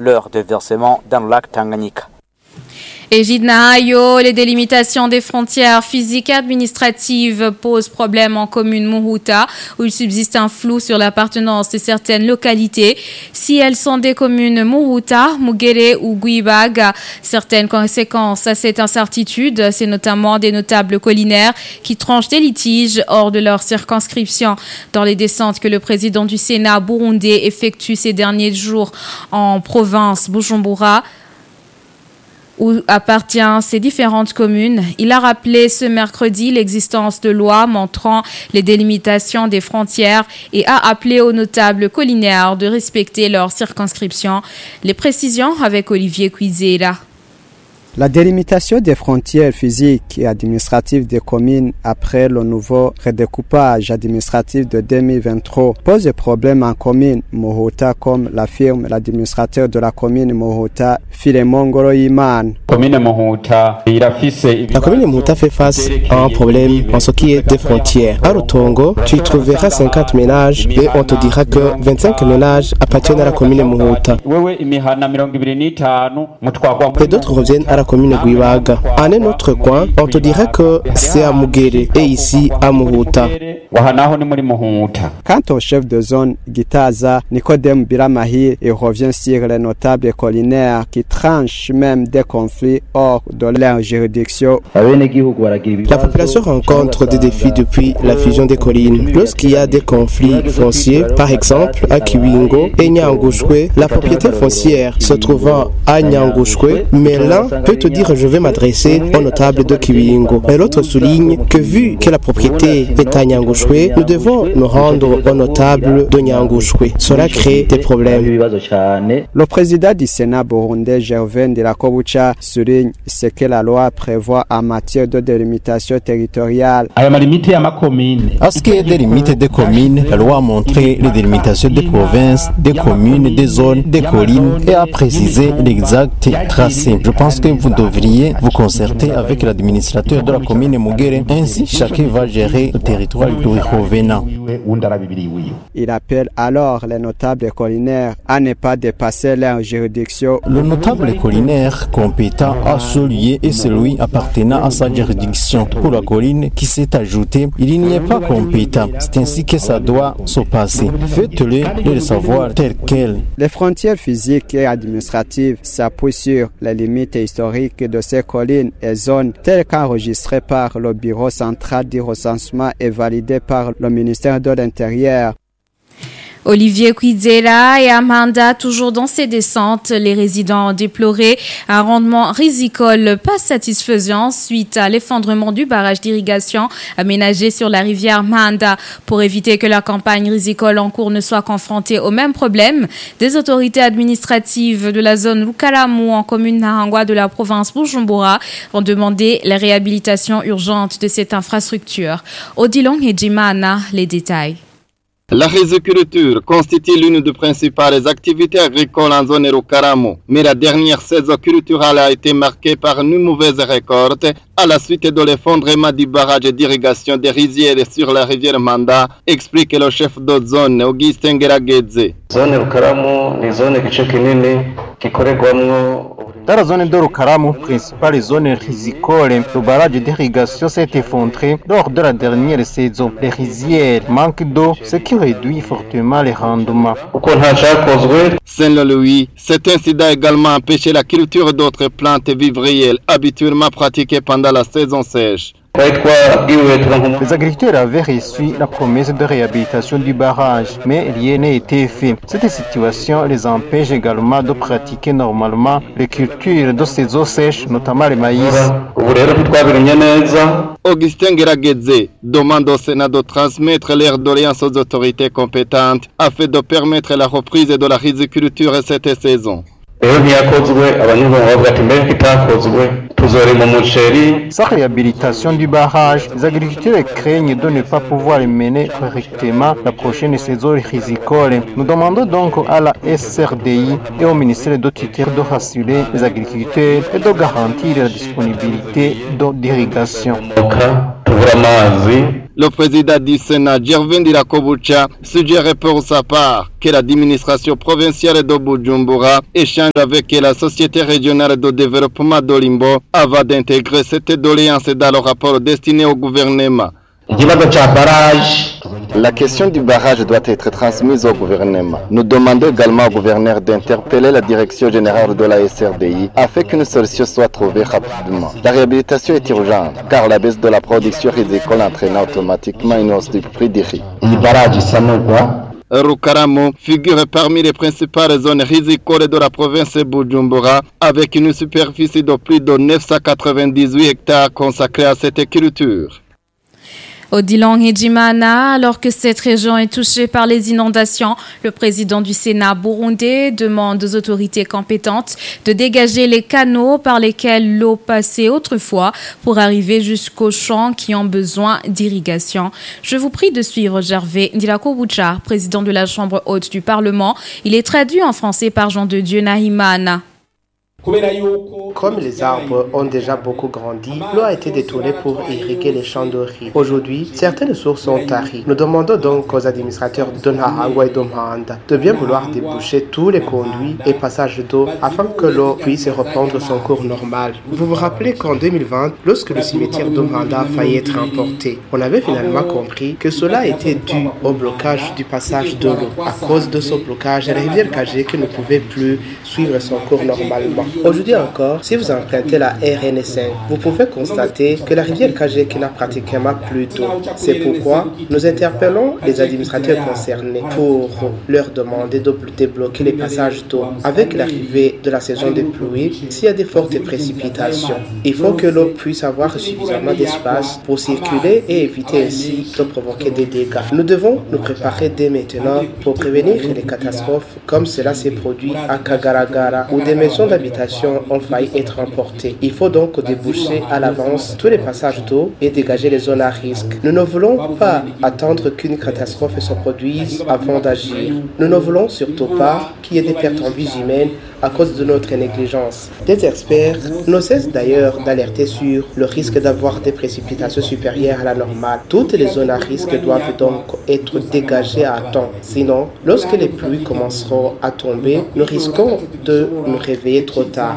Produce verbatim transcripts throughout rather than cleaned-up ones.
leur déversement dans le lac Tanganyika. Égide Nahayo, les délimitations des frontières physiques et administratives posent problème en commune Muhuta, où il subsiste un flou sur l'appartenance de certaines localités. Si elles sont des communes Muhuta, Mugere ou Guibaga, certaines conséquences à cette incertitude, c'est notamment des notables collinaires qui tranchent des litiges hors de leur circonscription. Dans les descentes que le président du Sénat burundais effectue ces derniers jours en province Bujumbura, où appartient ces différentes communes. Il a rappelé ce mercredi l'existence de lois montrant les délimitations des frontières et a appelé aux notables collinaires de respecter leur circonscription. Les précisions avec Olivier Cuisera. La délimitation des frontières physiques et administratives des communes après le nouveau redécoupage administratif de deux mille vingt-trois pose des problèmes en commune Muhuta, comme l'affirme l'administrateur de la commune Muhuta, Philemon Ngoroyimana. La commune de Muhuta fait face à un problème en ce qui est des frontières. À Rutongo, tu y trouveras cinquante ménages et on te dira que vingt-cinq ménages appartiennent à la commune de Muhuta. Et d'autres reviennent à la commune de Guibaga. En un autre coin, on te dira que c'est à Mugere et ici à Muhuta. Quant au chef de zone Gitaza, Nicodème Biramahi, il revient sur les notables collinaires qui tranchent même des conflits hors de leur juridiction. La population rencontre des défis depuis la fusion des collines. Lorsqu'il y a des conflits fonciers, par exemple à Kiwingo et Nyangushwe, la propriété foncière se trouvant à Nyangushwe, mais l'un peut te dire je vais m'adresser au notable de Kiwingo. Et l'autre souligne que vu que la propriété est à Nyangushwe, nous devons nous rendre au notable de Nyangushwe. Cela crée des problèmes. Le président du Sénat burundais, Gervais Ndirakobucha, souligne ce que la loi prévoit en matière de délimitation territoriale. À ce qui est des limites des communes, la loi a montré les délimitations des provinces, des communes, des zones, des collines et a précisé l'exact tracé. Je pense que vous devriez vous concerter avec l'administrateur de la commune Mugere. Ainsi, chacun va gérer le territoire du revenant. Il appelle alors les notables collinaires à ne pas dépasser leur juridiction. Le notable collinaire compétent à ce lieu est celui appartenant à sa juridiction. Pour la colline qui s'est ajoutée, il n'y est pas compétent. C'est ainsi que ça doit se passer. Faites-le de le savoir tel quel. Les frontières physiques et administratives s'appuient sur les limites historiques de ces collines et zones telles qu'enregistrées par le Bureau central du recensement et validées par le ministère de l'Intérieur. Olivier Cuizera et Amanda, toujours dans ces descentes, les résidents ont déploré un rendement risicole pas satisfaisant suite à l'effondrement du barrage d'irrigation aménagé sur la rivière Manda. Pour éviter que la campagne risicole en cours ne soit confrontée au même problème, des autorités administratives de la zone Lukalamu en commune Nahangwa de la province Bujumbura ont demandé la réhabilitation urgente de cette infrastructure. Odilon et Jimana, les détails. La riziculture constitue l'une des principales activités agricoles en zone Rukaramo, mais la dernière saison culturelle a été marquée par une mauvaise récolte à la suite de l'effondrement du barrage d'irrigation des rizières sur la rivière Manda, explique le chef de zone Augustin Gerageze. Zone Rukaramo ni zone gice kinini gikorerwamwo. Dans la zone de Rukaramo, principale zone risicole, le barrage d'irrigation s'est effondré lors de la dernière saison. Les rizières manquent d'eau, ce qui réduit fortement les rendements. Selon lui, cet incident a également empêché la culture d'autres plantes vivrières habituellement pratiquées pendant la saison sèche. Les agriculteurs avaient reçu la promesse de réhabilitation du barrage, mais rien n'a été fait. Cette situation les empêche également de pratiquer normalement les cultures de ces eaux sèches, notamment le maïs. Augustin Gerageze demande au Sénat de transmettre l'air doléances aux autorités compétentes afin de permettre la reprise de la riziculture cette saison. Sans réhabilitation du barrage, les agriculteurs craignent de ne pas pouvoir mener correctement la prochaine saison risicole. Nous demandons donc à la S R D I et au ministère de tutelle de rassurer les agriculteurs et de garantir la disponibilité d'eau d'irrigation. Le président du Sénat, Gervais Ndirakobucha, suggère pour sa part que l'administration provinciale de Bujumbura échange avec la Société régionale de développement d'Olimbo avant d'intégrer cette doléance dans le rapport destiné au gouvernement. La question du barrage doit être transmise au gouvernement. Nous demandons également au gouverneur d'interpeller la direction générale de la S R D I afin qu'une solution soit trouvée rapidement. La réhabilitation est urgente car la baisse de la production rizicole entraîne automatiquement une hausse du prix du riz. Rukaramo figure parmi les principales zones rizicoles de la province de Bujumbura avec une superficie de plus de neuf cent quatre-vingt-dix-huit hectares consacrés à cette culture. Odilon Hedjimana, alors que cette région est touchée par les inondations, le président du Sénat burundais demande aux autorités compétentes de dégager les canaux par lesquels l'eau passait autrefois pour arriver jusqu'aux champs qui ont besoin d'irrigation. Je vous prie de suivre Gervais Ndirakobucha, président de la Chambre haute du Parlement. Il est traduit en français par Jean de Dieu Nahimana. Comme les arbres ont déjà beaucoup grandi, l'eau a été détournée pour irriguer les champs de riz. Aujourd'hui, certaines sources sont taries. Nous demandons donc aux administrateurs de Nahangwa et d'Omhanda de bien vouloir déboucher tous les conduits et passages d'eau afin que l'eau puisse reprendre son cours normal. Vous vous rappelez qu'en deux mille vingt, lorsque le cimetière d'Omhanda a failli être emporté, on avait finalement compris que cela était dû au blocage du passage de l'eau. À cause de ce blocage, la rivière Kajeke ne pouvait plus suivre son cours normalement. Aujourd'hui encore, si vous empruntez la R N cinq, vous pouvez constater que la rivière Kajeke n'a pratiquement plus d'eau. C'est pourquoi nous interpellons les administrateurs concernés pour leur demander de débloquer les passages d'eau. Avec l'arrivée de la saison des pluies, s'il y a de fortes précipitations, il faut que l'eau puisse avoir suffisamment d'espace pour circuler et éviter ainsi de provoquer des dégâts. Nous devons nous préparer dès maintenant pour prévenir les catastrophes comme cela s'est produit à Kagaragara où des maisons d'habitation ont failli être emportées. Il faut donc déboucher à l'avance tous les passages d'eau et dégager les zones à risque. Nous ne voulons pas attendre qu'une catastrophe se produise avant d'agir. Nous ne voulons surtout pas qu'il y ait des pertes en vies humaines à cause de notre négligence. Des experts ne cessent d'ailleurs d'alerter sur le risque d'avoir des précipitations supérieures à la normale. Toutes les zones à risque doivent donc être dégagées à temps. Sinon, lorsque les pluies commenceront à tomber, nous risquons de nous réveiller trop tard.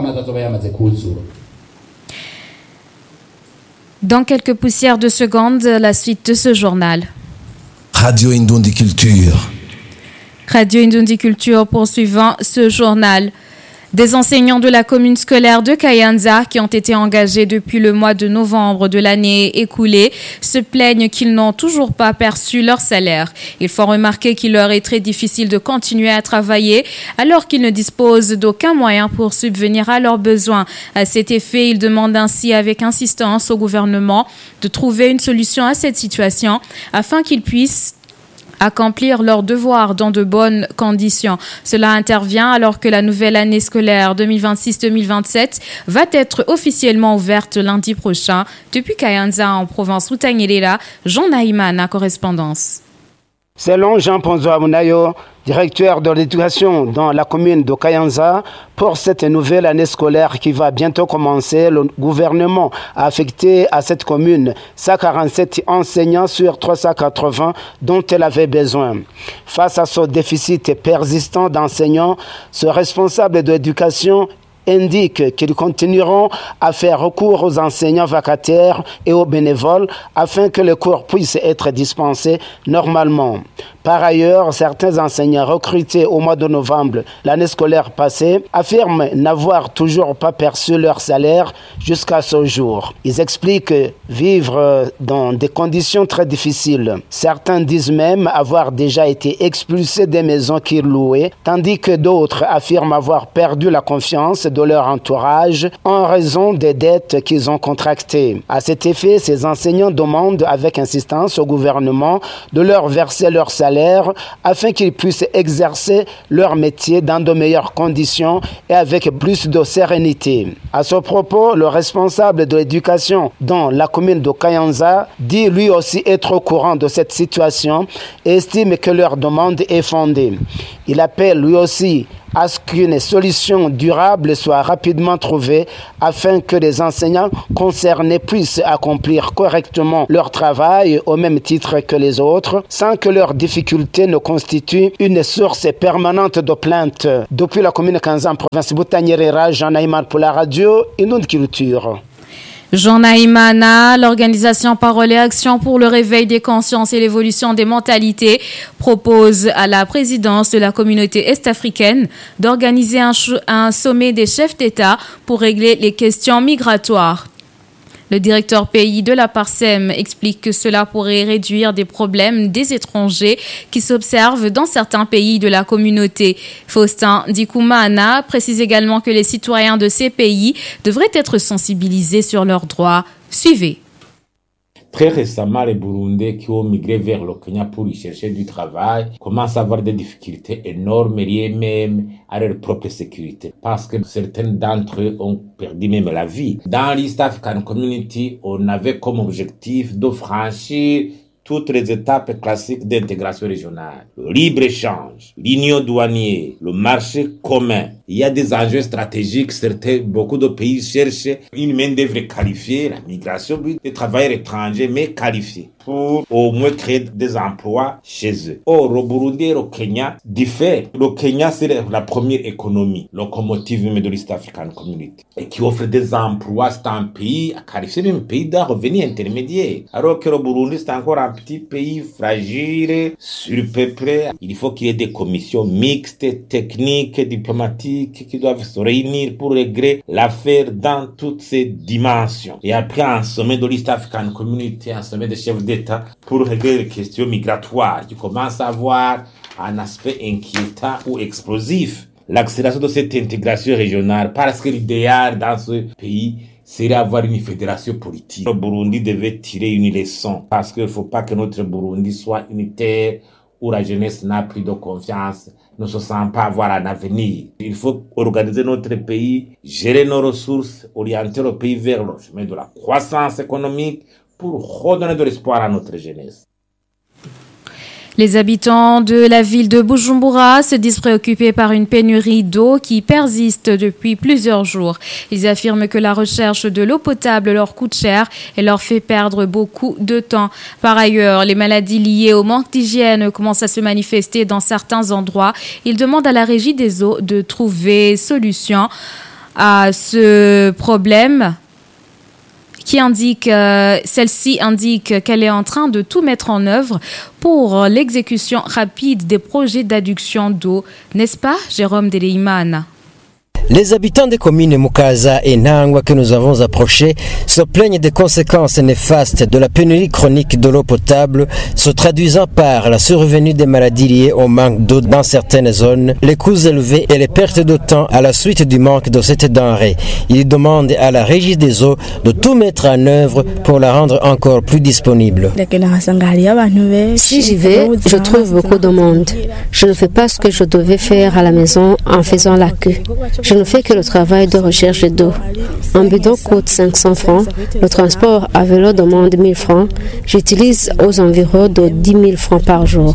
Dans quelques poussières de secondes, la suite de ce journal. Radio Indundi Culture. Radio Indundi Culture poursuivant ce journal. Des enseignants de la commune scolaire de Kayanza qui ont été engagés depuis le mois de novembre de l'année écoulée se plaignent qu'ils n'ont toujours pas perçu leur salaire. Ils font remarquer qu'il leur est très difficile de continuer à travailler alors qu'ils ne disposent d'aucun moyen pour subvenir à leurs besoins. À cet effet, ils demandent ainsi avec insistance au gouvernement de trouver une solution à cette situation afin qu'ils puissent accomplir leurs devoirs dans de bonnes conditions. Cela intervient alors que la nouvelle année scolaire deux mille vingt-six deux mille vingt-sept va être officiellement ouverte lundi prochain. Depuis Kayanza en province Outanyerera, Jean Naïman à correspondance. Selon Jean Ponzo Amunayo, directeur de l'éducation dans la commune de Kayanza, pour cette nouvelle année scolaire qui va bientôt commencer, le gouvernement a affecté à cette commune cent quarante-sept enseignants sur trois cent quatre-vingts dont elle avait besoin. Face à ce déficit persistant d'enseignants, ce responsable de l'éducation indique qu'ils continueront à faire recours aux enseignants vacataires et aux bénévoles afin que les cours puissent être dispensés normalement. Par ailleurs, certains enseignants recrutés au mois de novembre l'année scolaire passée affirment n'avoir toujours pas perçu leur salaire jusqu'à ce jour. Ils expliquent vivre dans des conditions très difficiles. Certains disent même avoir déjà été expulsés des maisons qu'ils louaient, tandis que d'autres affirment avoir perdu la confiance de leur entourage en raison des dettes qu'ils ont contractées. À cet effet, ces enseignants demandent avec insistance au gouvernement de leur verser leur salaire salaire afin qu'ils puissent exercer leur métier dans de meilleures conditions et avec plus de sérénité. À ce propos, le responsable de l'éducation dans la commune de Kayanza dit lui aussi être au courant de cette situation et estime que leur demande est fondée. Il appelle lui aussi à ce qu'une solution durable soit rapidement trouvée afin que les enseignants concernés puissent accomplir correctement leur travail au même titre que les autres, sans que leurs difficultés ne constituent une source permanente de plaintes. Depuis la commune Kanza en province Boutanyerera, Jean Naïman pour la radio Inonde Culture. Jean Naïmana, l'organisation Parole et Action pour le réveil des consciences et l'évolution des mentalités, propose à la présidence de la communauté est-africaine d'organiser un, un sommet des chefs d'État pour régler les questions migratoires. Le directeur pays de la Parsem explique que cela pourrait réduire des problèmes des étrangers qui s'observent dans certains pays de la communauté. Faustin Dikoumana précise également que les citoyens de ces pays devraient être sensibilisés sur leurs droits. Suivez. Très récemment, les Burundais qui ont migré vers le Kenya pour y chercher du travail commencent à avoir des difficultés énormes liées même à leur propre sécurité. Parce que certains d'entre eux ont perdu même la vie. Dans l'East African Community, on avait comme objectif de franchir toutes les étapes classiques d'intégration régionale. Le libre-échange, l'union douanière, le marché commun. Il y a des enjeux stratégiques. Certains, beaucoup de pays cherchent une main-d'œuvre qualifiée, la migration, des travailleurs étrangers, mais qualifiés, pour au moins créer des emplois chez eux. Or, le Burundi et le Kenya diffèrent. Le Kenya, c'est la première économie, locomotive même de l'East African Community, et qui offre des emplois. C'est un pays à qualifier, même un pays d'un revenu intermédiaire. Alors que le Burundi, c'est encore un petit pays fragile, surpeuplé. Il faut qu'il y ait des commissions mixtes, techniques, diplomatiques, qui doivent se réunir pour régler l'affaire dans toutes ses dimensions. Et après, un sommet de l'East African Community, un sommet des chefs d'État pour régler les questions migratoires qui commencent à avoir un aspect inquiétant ou explosif. L'accélération de cette intégration régionale, parce que l'idéal dans ce pays, c'est d'avoir une fédération politique. Le Burundi devait tirer une leçon, parce qu'il ne faut pas que notre Burundi soit une terre où la jeunesse n'a plus de confiance, ne se sent pas avoir un avenir. Il faut organiser notre pays, gérer nos ressources, orienter le pays vers le chemin de la croissance économique pour redonner de l'espoir à notre jeunesse. Les habitants de la ville de Bujumbura se disent préoccupés par une pénurie d'eau qui persiste depuis plusieurs jours. Ils affirment que la recherche de l'eau potable leur coûte cher et leur fait perdre beaucoup de temps. Par ailleurs, les maladies liées au manque d'hygiène commencent à se manifester dans certains endroits. Ils demandent à la Régie des eaux de trouver solution à ce problème. Qui indique, euh, celle-ci indique qu'elle est en train de tout mettre en œuvre pour l'exécution rapide des projets d'adduction d'eau. N'est-ce pas, Jérôme Deleiman? Les habitants des communes Mukaza et Nangwa que nous avons approchés se plaignent des conséquences néfastes de la pénurie chronique de l'eau potable, se traduisant par la survenue des maladies liées au manque d'eau dans certaines zones, les coûts élevés et les pertes de temps à la suite du manque de cette denrée. Ils demandent à la Régie des eaux de tout mettre en œuvre pour la rendre encore plus disponible. Si j'y vais, je trouve beaucoup de monde. Je ne fais pas ce que je devais faire à la maison en faisant la queue. Je ne fais que le travail de recherche d'eau. Un bidon coûte cinq cents francs. Le transport à vélo demande mille francs. J'utilise aux environs de dix mille francs par jour.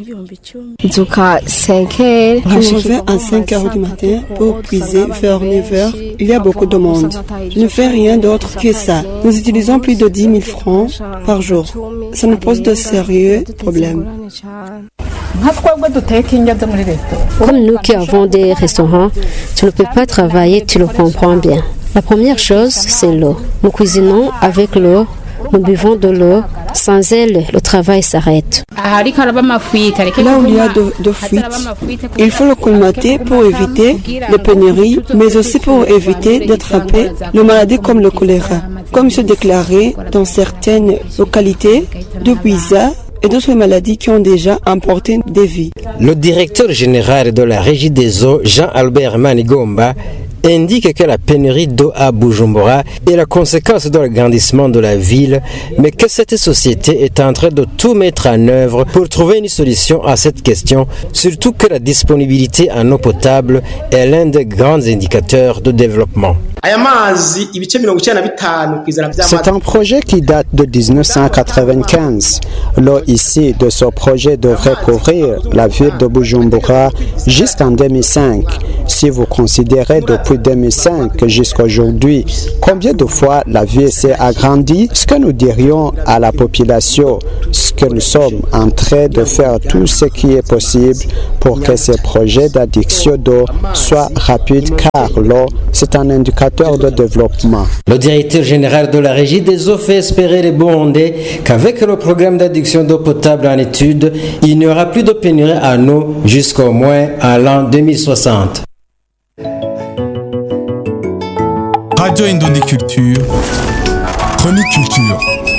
Je me lève à cinq heures du matin pour puiser vers neuf heures. Il y a beaucoup de monde. Je ne fais rien d'autre que ça. Nous utilisons plus de dix mille francs par jour. Ça nous pose de sérieux problèmes. Comme nous qui avons des restaurants, tu ne peux pas travailler, tu le comprends bien. La première chose, c'est l'eau. Nous cuisinons avec l'eau, nous buvons de l'eau. Sans elle, le travail s'arrête. Là où il y a de, de fuites, il faut le colmater pour éviter les pénuries, mais aussi pour éviter d'attraper les maladies comme le choléra, comme se déclarait dans certaines localités de Buiza et d'autres maladies qui ont déjà emporté des vies. Le directeur général de la Régie des eaux, Jean-Albert Manigomba, indique que la pénurie d'eau à Bujumbura est la conséquence de l'agrandissement de la ville, mais que cette société est en train de tout mettre en œuvre pour trouver une solution à cette question, surtout que la disponibilité en eau potable est l'un des grands indicateurs de développement. C'est un projet qui date de mille neuf cent quatre-vingt-quinze. L'eau ici de ce projet devrait couvrir la ville de Bujumbura jusqu'en deux mille cinq. Si vous considérez depuis deux mille cinq jusqu'à aujourd'hui, combien de fois la ville s'est agrandie, ce que nous dirions à la population, ce que nous sommes en train de faire tout ce qui est possible pour que ces projets d'adduction d'eau soient rapides, car l'eau, c'est un indicateur de développement. Le directeur général de la Régie des eaux fait espérer les Burundais qu'avec le programme d'adduction d'eau potable en étude, il n'y aura plus de pénurie en eau jusqu'au moins à l'an deux mille soixante. Radio Indondi Culture, Chronique Culture.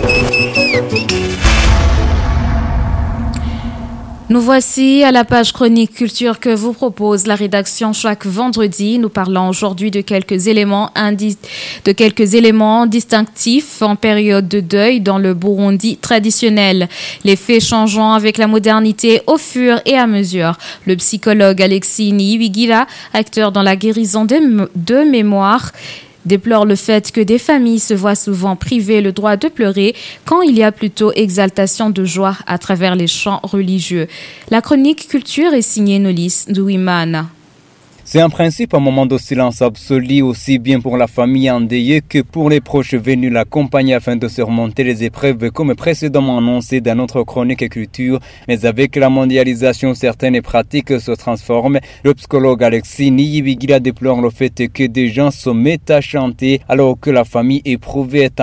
Nous voici à la page Chronique Culture que vous propose la rédaction chaque vendredi. Nous parlons aujourd'hui de quelques éléments indi- de quelques éléments distinctifs en période de deuil dans le Burundi traditionnel. Les faits changeant avec la modernité au fur et à mesure. Le psychologue Alexis Niyibigira, acteur dans la guérison de, de mémoire, déplore le fait que des familles se voient souvent privées le droit de pleurer quand il y a plutôt exaltation de joie à travers les chants religieux. La chronique culture est signée Nolis Douimana. C'est un principe, un moment de silence absolu, aussi bien pour la famille endeuillée que pour les proches venus l'accompagner afin de surmonter les épreuves comme précédemment annoncé dans notre chronique culture. Mais avec la mondialisation, certaines pratiques se transforment. Le psychologue Alexis Niyibigira déplore le fait que des gens se mettent à chanter alors que la famille éprouvée est